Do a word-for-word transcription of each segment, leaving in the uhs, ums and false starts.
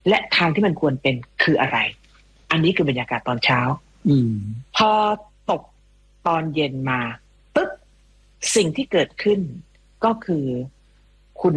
และทางที่มันควรเป็นคืออะไรอันนี้คือบรรยากาศตอนเช้าอืมพอตกตอนเย็นมาปึ๊บสิ่งที่เกิดขึ้นก็คือคุณ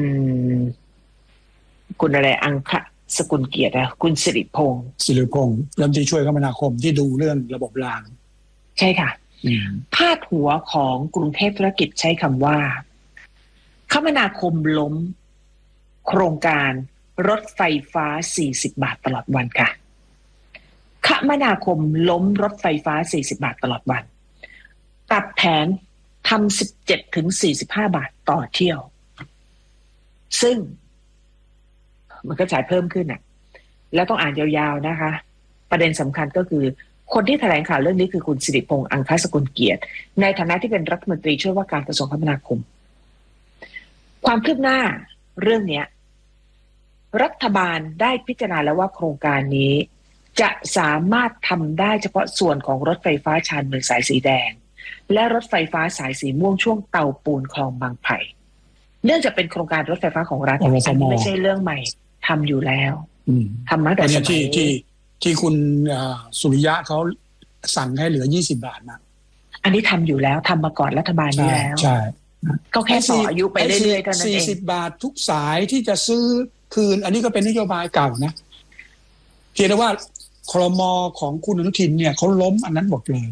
คุณอะไรอังคสกุลเกียรตินะคุณสิริพงษ์สิริพงษ์รัฐมนตรีช่วยคมนาคมที่ดูเรื่องระบบรางใช่ค่ะพาดหัวของกรุงเทพธุรกิจใช้คำว่าคมนาคมล้มโครงการรถไฟฟ้าสี่สิบบาทตลอดวันค่ะคมนาคมล้มรถไฟฟ้าสี่สิบบาทตลอดวันตัดแผนทำสิบเจ็ดถึงสี่สิบห้าบาทต่อเที่ยวซึ่งมันก็จ่ายเพิ่มขึ้นอ่ะแล้วต้องอ่านยาวๆนะคะประเด็นสำคัญก็คือคนที่แถลงข่าวเรื่องนี้คือคุณสิริพงษ์อังคสกุลเกียรติในฐานะที่เป็นรัฐมนตรีช่วยว่าการกระทรวงคมนาคมความคืบหน้าเรื่องนี้รัฐบาลได้พิจารณาแล้วว่าโครงการนี้จะสามารถทำได้เฉพาะส่วนของรถไฟฟ้าชานเมืองสายสีแดงและรถไฟฟ้าสายสีม่วงช่วงเตาปูนคลองบางไผ่เนื่องจากเป็นโครงการรถไฟฟ้าของรัฐอันนี้ไม่ใช่เรื่องใหม่ทำอยู่แล้วทำมาตั้งแต่สมัยที่ที่ที่คุณสุริยะเขาสั่งให้เหลือยี่สิบบาทนะอันนี้ทำอยู่แล้วทำมาก่อนรัฐบาลนี้แล้วใช่ก็แค่ต่ออายุไปเรื่อยๆเท่านั้นเองสี่สิบบาททุกสายที่จะซื้อคืนอันนี้ก็เป็นนโยบายเก่านะเพียงแต่ว่าครม.ของคุณอนุทินเนี่ยเขาล้มอันนั้นหมดเลย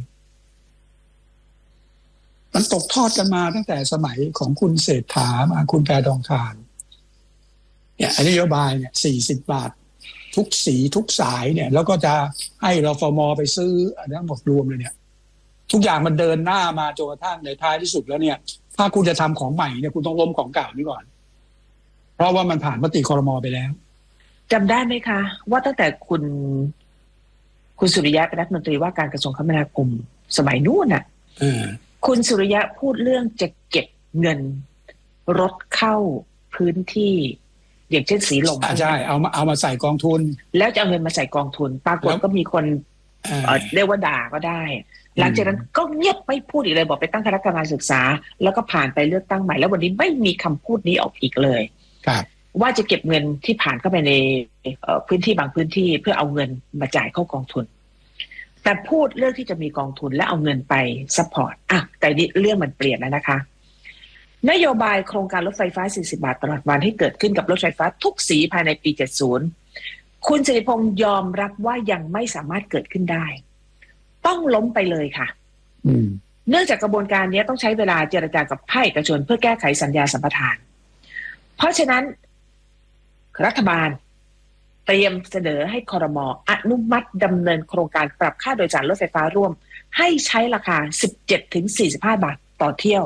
มันตกทอดกันมาตั้งแต่สมัยของคุณเศรษฐามาคุณแพทองธารเนี่ยนโยบายเนี่ยสี่สิบบาททุกสีทุกสายเนี่ยแล้วก็จะให้รฟม.ไปซื้ออันนั้นหมดรวมเลยเนี่ยทุกอย่างมันเดินหน้ามาจนกระทั่งในท้ายที่สุดแล้วเนี่ยถ้าคุณจะทำของใหม่เนี่ยคุณต้องล้มของเก่านี่ก่อนเพราะว่ามันผ่านมติครม.ไปแล้วจำได้ไหมคะว่าตั้งแต่คุณคุณสุริยะเป็นรัฐมนตรีว่าการกระทรวงคมนาคมสมัยนู้นน่ะคุณสุริยะพูดเรื่องจะเก็บเงินรถเข้าพื้นที่อย่างเช่นสีลมใช่เอามาเอามาใส่กองทุนแล้วจะเอาเงินมาใส่กองทุนปรากฏก็มีคนเรียกว่าด่าก็ได้หลังจากนั้นก็เงียบไม่พูดอีกเลยบอกไปตั้งคณะกรรมการศึกษาแล้วก็ผ่านไปเลือกตั้งใหม่แล้ววันนี้ไม่มีคำพูดนี้ออกอีกเลยว่าจะเก็บเงินที่ผ่านเข้าไปในพื้นที่บางพื้นที่เพื่อเอาเงินมาจ่ายเข้ากองทุนแต่พูดเรื่องที่จะมีกองทุนและเอาเงินไปซัพพอร์ตอ่ะแต่นี่เรื่องมันเปลี่ยนแล้วนะคะนโยบายโครงการรถไฟฟ้าสี่สิบบาทตลอดวันให้เกิดขึ้นกับรถไฟฟ้าทุกสีภายในปีเจ็ดสิบคุณสิริพงษ์ยอมรับว่ายังไม่สามารถเกิดขึ้นได้ต้องล้มไปเลยค่ะเนื่องจากกระบวนการนี้ต้องใช้เวลาเจรจากับภาคเอกชนเพื่อแก้ไขสัญญาสัมปทานเพราะฉะนั้นรัฐบาลเตรียมเสนอให้ครม.อนุมัติดำเนินโครงการปรับค่าโดยสารรถไฟฟ้าร่วมให้ใช้ราคา สิบเจ็ดถึงสี่สิบห้า บาทต่อเที่ยว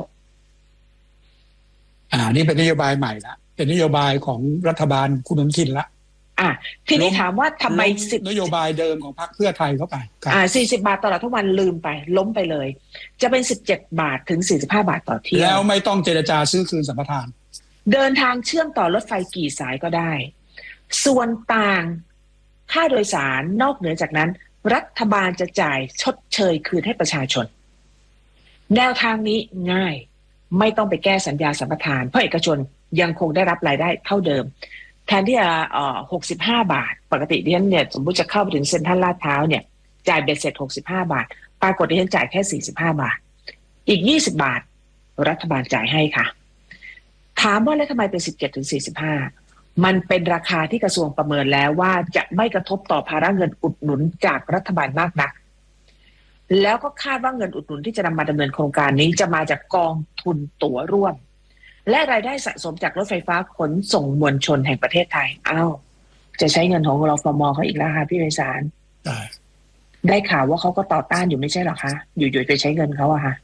อ่านี่เป็นนโยบายใหม่ละเป็นนโยบายของรัฐบาลคุณอนุทินละอ่าทีนี้ถามว่าทำไมนโยบายเดิมของพรรคเพื่อไทยเข้าไปอ่าสี่สิบบาทตลอดทั้งวันลืมไปล้มไปเลยจะเป็นสิบเจ็ดบาทถึงสี่สิบห้าบาทต่อเที่ยวแล้วไม่ต้องเจรจาซื้อคืนสัมปทานเดินทางเชื่อมต่อรถไฟกี่สายก็ได้ส่วนต่างค่าโดยสารนอกเหนือจากนั้นรัฐบาลจะจ่ายชดเชยคืนให้ประชาชนแนวทางนี้ง่ายไม่ต้องไปแก้สัญญาสัมปทานเพราะเอกชนยังคงได้รับรายได้เท่าเดิมแทนที่จะเอ่อหกสิบห้าบาทปกติดิฉันเนี่ยสมมุติจะเข้าไปถึงเซ็นทรัลลาดพร้าวเนี่ยจ่ายเบ็ดเสร็จหกสิบห้าบาทปรากฏดิฉันจ่ายแค่สี่สิบห้าบาทอีกยี่สิบบาทรัฐบาลจ่ายให้ค่ะถามว่าแล้วทำไมเป็นสิบเจ็ดถึงสี่สิบห้ามันเป็นราคาที่กระทรวงประเมินแล้วว่าจะไม่กระทบต่อภาระเงินอุดหนุนจากรัฐบาลมากนักแล้วก็คาดว่าเงินอุดหนุนที่จะนำมาดำเนินโครงการนี้จะมาจากกองทุนตั๋วร่วมและรายได้สะสมจากรถไฟฟ้าขนส่งมวลชนแห่งประเทศไทยอ้าวจะใช้เงินของรฟม.เขาอีกแล้วค่ะพี่ไพศาลได้ข่าวว่าเขาก็ต่อต้านอยู่ไม่ใช่หรอคะอยู่ๆไปใช้เงินเขาอะค่ะ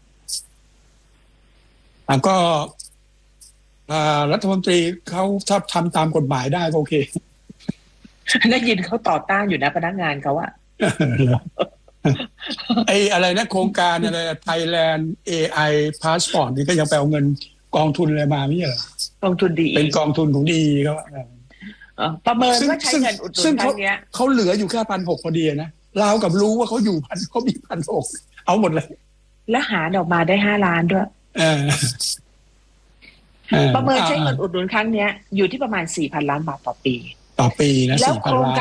ก็รัฐมนตรีเขาถ้าทำตามกฎหมายได้ก็โอเคได้ยินเขาต่อต้านอยู่นะพนักงานเขาอะไอ้อะไรนะโครงการอะไร Thailand เอ ไอ Passport นี่ก็ยังไปเอาเงินกองทุนอะไรมาไม่ใช่เหรอกองทุนดีเป็นกองทุนของดีเขาประเมินว่าใช้เงินอุดหนุนครั้งนี้เขาเหลืออยู่แค่พันหกพอดีนะเรากับรู้ว่าเขาอยู่พันเขามีพันหกเอาหมดเลยแล้วหาออกมาได้ห้าล้านด้วยประเมินใช้เงินอุดหนุนครั้งนี้อยู่ที่ประมาณสี่พันล้านบาทต่อปีต่อปีนะสี่พันล้าน